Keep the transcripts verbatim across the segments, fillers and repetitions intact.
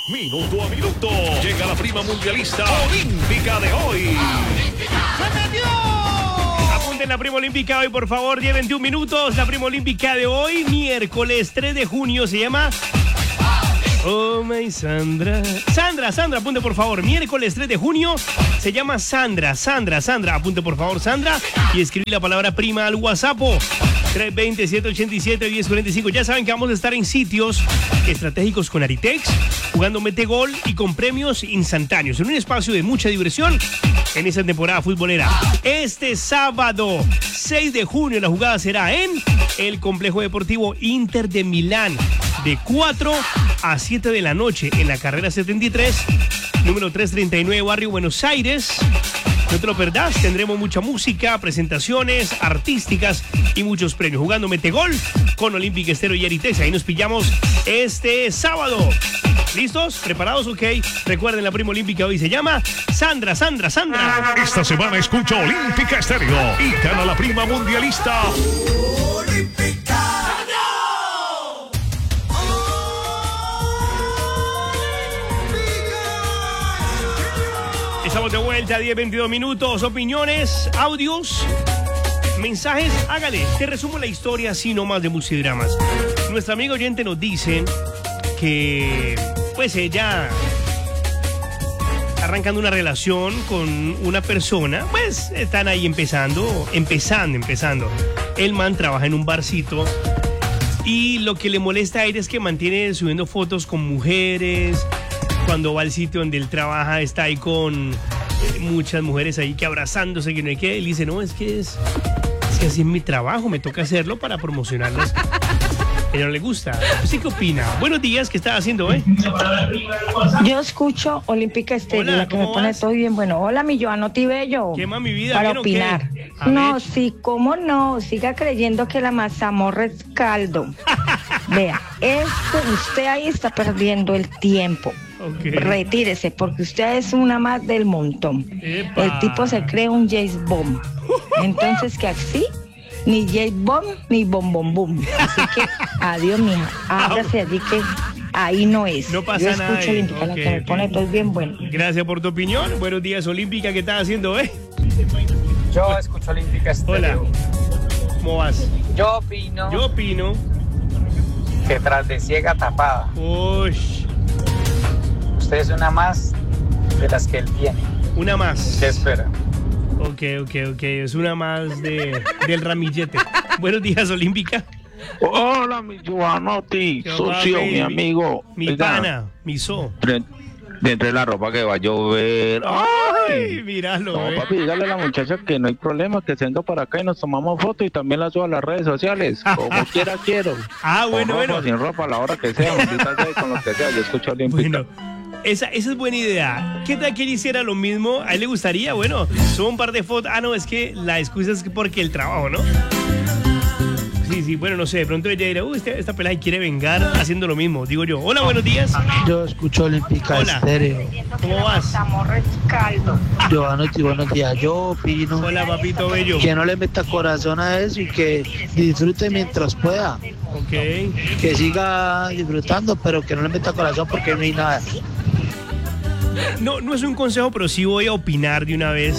Minuto a minuto. Llega la prima mundialista olímpica de hoy. ¡Se metió! Apunten la prima olímpica hoy, por favor. diez veintiún minutos. La prima olímpica de hoy, miércoles tres de junio, se llama... Oh, my Sandra. Sandra, Sandra, apunte por favor. Miércoles tres de junio se llama Sandra, Sandra, Sandra. Apunte por favor, Sandra. Y escribí la palabra prima al WhatsApp. tres dos cero, siete ocho siete, uno cero cuatro cinco. Ya saben que vamos a estar en sitios estratégicos con Aritex, jugando mete gol y con premios instantáneos. En un espacio de mucha diversión en esa temporada futbolera. Este sábado, seis de junio, la jugada será en el Complejo Deportivo Inter de Milán, de cuatro a siete de la noche, en la carrera setenta y tres, número trescientos treinta y nueve, barrio Buenos Aires. No te lo perdás, tendremos mucha música, presentaciones artísticas y muchos premios. Jugando Metegol con Olympic Estéreo y Aritex. Ahí nos pillamos este sábado. ¿Listos? ¿Preparados? Ok. Recuerden, la prima olímpica hoy se llama Sandra, Sandra, Sandra. Esta semana escucha Olímpica Estéreo y gana la prima mundialista olímpica. Estamos de vuelta, diez veintidós minutos, opiniones, audios, mensajes. Hágale, te resumo la historia así nomás de Musidramas. Nuestra amiga oyente nos dice que pues ella arrancando una relación con una persona, pues están ahí empezando, empezando, empezando. El man trabaja en un barcito y lo que le molesta a ella es que mantiene subiendo fotos con mujeres. Cuando va al sitio donde él trabaja, está ahí con eh, muchas mujeres ahí que abrazándose, que no hay que. Él dice, no, es que es, es que así es mi trabajo, me toca hacerlo para promocionarlas. A ella no le gusta. ¿Usted qué opina? Buenos días, ¿qué está haciendo, eh? Yo escucho Olímpica Estéreo, Hola, la que me ¿cómo pone vas? todo bien bueno. Hola, mi Joano Tibello. ¿Qué más, mi vida? Para ¿Bien o qué? opinar. A No, ver. sí, cómo no. Siga creyendo que la mazamorra es caldo. Vea, esto, usted ahí está perdiendo el tiempo. Okay. Retírese, porque usted es una más del montón. Epa. El tipo se cree un James Bond. Entonces, que así, ni James Bond, ni Bom Bom Bom. Así que, adiós, mija. Ábrase allí que ahí no es. No pasa Yo nada escucho ahí. Olímpica, la Ok, que me ok. pone todo bien bueno. Gracias por tu opinión. Buenos días, Olímpica, ¿qué estás haciendo, eh? Yo escucho Olímpica Hola. Estéreo. ¿Cómo vas? Yo opino Yo opino. que tras de ciega tapada, Uy, usted es una más de las que él tiene. una más. ¿Qué espera? Ok, ok, ok. Es una más de, del ramillete. Buenos días, Olímpica. Hola, mi Giovanotti, ¿Qué socio, va, mi baby? amigo. Mi Oiga, pana, mi so. de- Dentro de la ropa que va a llover. Ay, ¡Ay! míralo, No, eh. papi, dígale a la muchacha que no hay problema, que se venga para acá y nos tomamos fotos y también la subo a las redes sociales. Como quiera, quiero. Ah, bueno, con ropa, bueno. sin ropa, a la hora que sea, maldita sea, y con lo que sea. Yo escucho Olímpica. Bueno, esa, esa es buena idea. ¿Qué tal que él hiciera lo mismo? ¿A él le gustaría? Bueno, subo un par de fotos. Ah, no, es que la excusa es porque el trabajo, ¿no? Sí, sí, bueno, no sé, de pronto ella dirá, uy, esta, esta pelada quiere vengar haciendo lo mismo, digo yo. Hola, buenos días. Yo escucho Olímpica Hola. Estéreo. ¿Cómo vas? Mazamorra es caldo. Giovanotti, buenos días. Yo opino Hola, papito bello. que no le meta corazón a eso y que disfrute mientras pueda. Ok. Que siga disfrutando, pero que no le meta corazón porque no hay nada. No, no es un consejo, pero sí voy a opinar de una vez.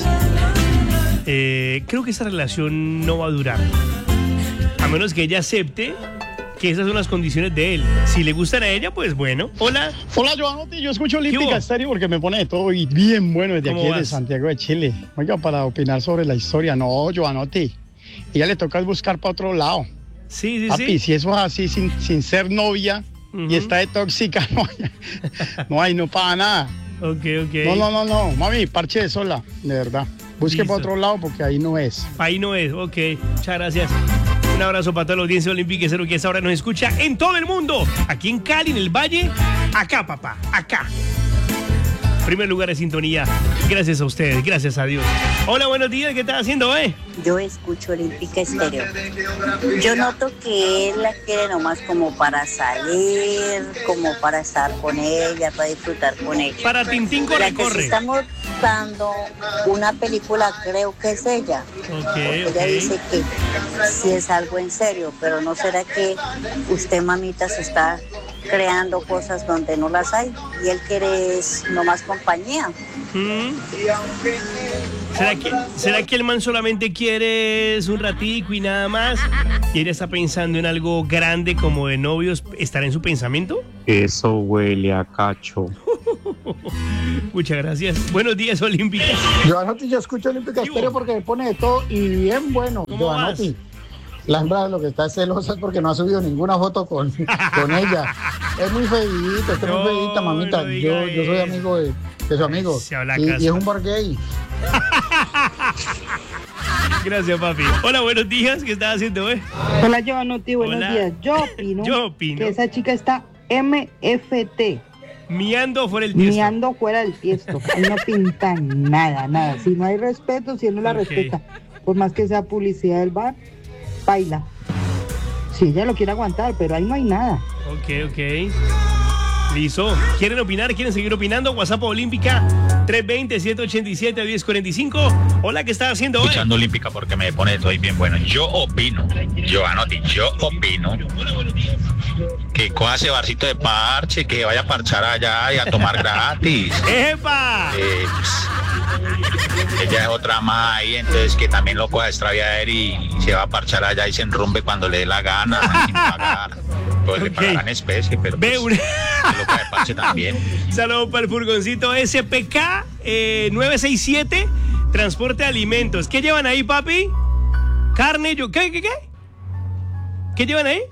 Eh, creo que esa relación no va a durar. A menos que ella acepte que esas son las condiciones de él. Si le gustan a ella, pues bueno. Hola. Hola, Joanotti, yo escucho ¿Qué hubo? Olímpica Estéreo porque me pone de todo y bien bueno desde ¿Cómo aquí, vas? de Santiago de Chile. Oiga, para opinar sobre la historia, no, Joanotti, ella le toca buscar para otro lado. Sí, sí, Papi, sí. si eso es así, sin, sin ser novia Ujú. y está de tóxica, no hay, no hay, no paga nada. Ok, ok. No, no, no, no, mami, parche de sola, de verdad. Busque Listo. para otro lado porque ahí no es. Ahí no es, ok. Muchas gracias. Un abrazo para toda la audiencia olímpica cero que a esa hora nos escucha en todo el mundo. Aquí en Cali, en el Valle. Acá, papá, acá. Primer lugar de sintonía. Gracias a ustedes, gracias a Dios. Hola, buenos días, ¿qué estás haciendo, eh? Yo escucho Olímpica Estéreo. Yo noto que él la quiere nomás como para salir, como para estar con ella, para disfrutar con ella. Para Tintín corre, La que sí corre. estamos dando una película, creo que es ella. Ok, Porque ok. ella dice que sí es algo en serio, pero ¿no será que usted, mamita, se está creando cosas donde no las hay. Y él quiere es nomás compañía. Mm. ¿Será que, ¿Será que el man solamente quiere es un ratico y nada más? ¿Y ella está pensando en algo grande como de novios? ¿Estará en su pensamiento? Eso huele a cacho. Muchas gracias. Buenos días, Olímpica. Giovanotti, yo escucho Olímpica Estéreo porque me pone de todo y bien bueno. Giovanotti, la hembra lo que está celosa es porque no ha subido ninguna foto con, con ella. Es muy feíta, es No, muy feíta, mamita. no diga yo, yo soy amigo de, de su amigo. Se habla Y, casa. y es un bar gay. Gracias, papi. Hola, buenos días. ¿Qué estás haciendo, eh? Hola, Giovanotti, buenos Hola. días. Yo opino, Yo opino. que esa chica está M F T. Miando fuera el tiesto. Miando fuera del tiesto. Ahí no pintan nada, nada. Si no hay respeto, si él no la Ok. respeta, por más que sea publicidad del bar, baila. Si ella lo quiere aguantar, pero ahí no hay nada. Ok, ok. Listo. ¿Quieren opinar? ¿Quieren seguir opinando? WhatsApp Olímpica tres dos cero, siete ocho siete, uno cero cuatro cinco. Hola, ¿qué estás haciendo hoy? Escuchando Olímpica porque me pone estoy bien bueno. Yo opino, Giovanotti, yo opino que coja ese barcito de parche, que vaya a parchar allá y a tomar gratis. ¡Epa! Eh, pues, ella es otra más ahí, entonces que también lo coja extraviar y se va a parchar allá y se enrumbe cuando le dé la gana, sin pagar. Pues le pagarán especie, pero pues, Ve una- que lo coja de parche también. Saludos para el furgoncito S P K eh, nueve seis siete, transporte de alimentos. ¿Qué llevan ahí, papi? Carne, yo, ¿qué, qué, qué? ¿Qué llevan ahí?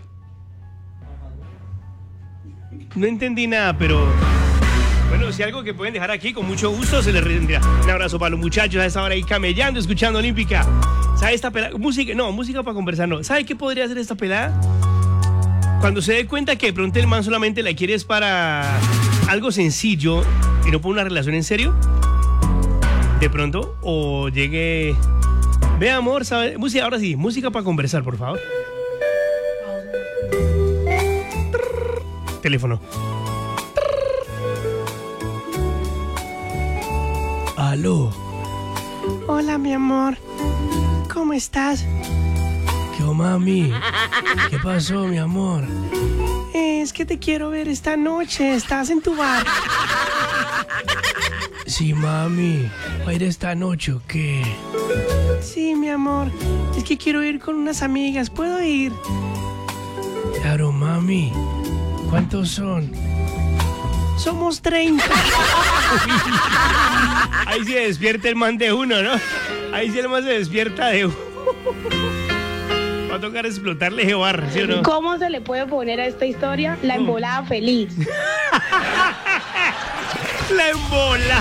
No entendí nada, pero bueno, si algo que pueden dejar aquí, con mucho gusto se les rendirá. Un abrazo para los muchachos a esta hora ahí camellando, escuchando Olímpica. ¿Sabe esta pelada? Música, no, música para conversar, no. ¿Sabe qué podría hacer esta pelada? Cuando se dé cuenta que de pronto el man solamente la quiere es para algo sencillo y no para una relación en serio, de pronto, o llegue... Ve, amor, ¿sabe? Música, ahora sí, música para conversar, por favor. Teléfono. Aló. Hola, mi amor. ¿Cómo estás? ¿Qué oh, mami? ¿Qué pasó, mi amor? Es que te quiero ver esta noche. ¿Estás en tu bar? Sí, mami. ¿Va a ir esta noche o qué? Sí, mi amor. Es que quiero ir con unas amigas. ¿Puedo ir? Claro, mami. ¿Cuántos son? Somos treinta. Ahí se despierta el man de uno, ¿no? Ahí sí el man se despierta de uno. Va a tocar explotarle ese bar, ¿sí o no? ¿Cómo se le puede poner a esta historia? La embolada feliz. La embola.